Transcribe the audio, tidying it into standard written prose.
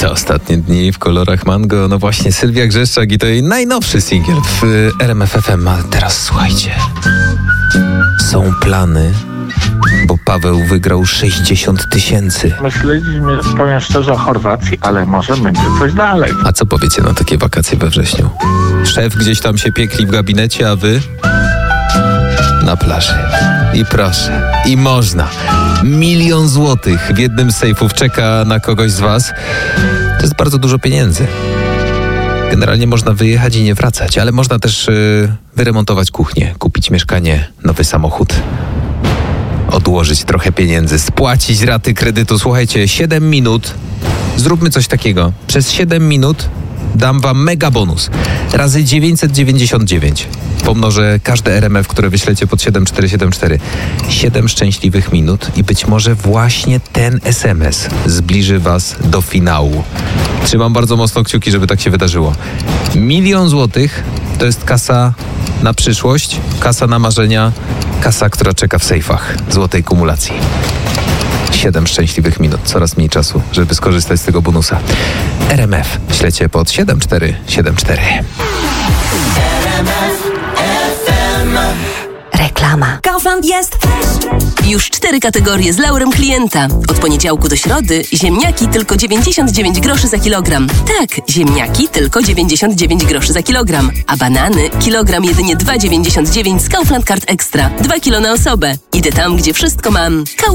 Te ostatnie dni w kolorach mango, no właśnie Sylwia Grzeszczak i to jej najnowszy singiel w RMF FM. A teraz słuchajcie, są plany, bo Paweł wygrał 60 000. Myśleliśmy, powiem szczerze, o Chorwacji, ale może będzie coś dalej. A co powiecie na takie wakacje we wrześniu? Szef gdzieś tam się piekli w gabinecie, a wy na plaży. I proszę, i można. 1 000 000 złotych w jednym z sejfów czeka na kogoś z was. To jest bardzo dużo pieniędzy. Generalnie można wyjechać i nie wracać, ale można też wyremontować kuchnię, kupić mieszkanie, nowy samochód, odłożyć trochę pieniędzy, spłacić raty kredytu. Słuchajcie, 7 minut. Zróbmy coś takiego. Przez 7 minut dam wam mega bonus. Razy 999. Pomnożę każde RMF, które wyślecie pod 7474. 7 szczęśliwych minut i być może właśnie ten SMS zbliży was do finału. Trzymam bardzo mocno kciuki, żeby tak się wydarzyło. 1 000 000 złotych to jest kasa na przyszłość, kasa na marzenia, kasa, która czeka w sejfach złotej kumulacji. 7 szczęśliwych minut, coraz mniej czasu, żeby skorzystać z tego bonusa. RMF ślecie pod 7474. Reklama. Kaufland jest już 4 kategorie z laurem klienta. Od poniedziałku do środy ziemniaki tylko 99 groszy za kilogram. Tak, ziemniaki tylko 99 groszy za kilogram. A banany kilogram jedynie 2,99 z Kaufland Card Extra. 2 kilo na osobę. Idę tam, gdzie wszystko mam.